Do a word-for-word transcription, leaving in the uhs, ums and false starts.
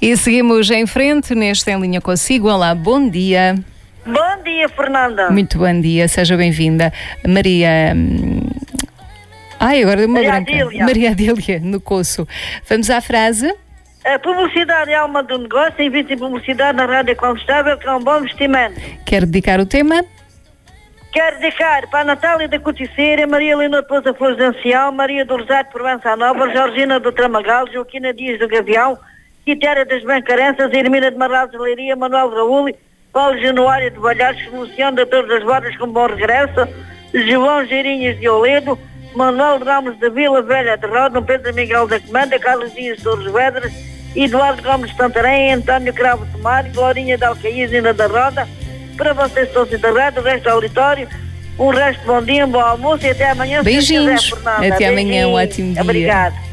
E seguimos em frente neste Em Linha Consigo. Olá, bom dia. Bom dia, Fernanda. Muito bom dia, seja bem-vinda. Maria... Ai, agora deu uma Maria branca. Adília. Maria Adília, no Coço. Vamos à frase. A publicidade é alma do negócio, investe em publicidade na rádio combustível, que é um bom investimento. Quer dedicar o tema? Quero dedicar para a Natália da Coticeira, Maria Leonor de Pousa Flores de Ancião, Maria do Rosário de Provença Nova, Georgina do Tramagal, Joaquina Dias do Gavião, Quitéria das Bancarenças, Hermina de Marral de Leiria, Manuel Raul, Paulo Januário de Balhares, Luciano de Torres das Bordas com bom regresso, João Geirinhas de Oledo, Manuel Ramos da Vila Velha de Roda, Pedro Miguel da Comanda, Carlos Dias de Torres Vedras, Eduardo Gomes de Santarém, António Cravo de Mar, Glorinha de Alcaíz e da Roda. Para vocês todos da rádio, o resto do auditório, um resto de bom dia, um bom almoço e até amanhã. Beijinhos. Se quiser, Fernanda. Até amanhã, um Beijinhos. ótimo dia. Obrigado.